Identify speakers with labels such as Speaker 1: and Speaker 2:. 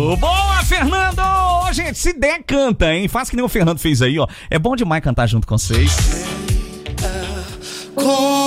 Speaker 1: Boa, Fernando! Ô, gente, se der, canta, hein? Faz que nem o Fernando fez aí, ó. É bom demais cantar junto com vocês.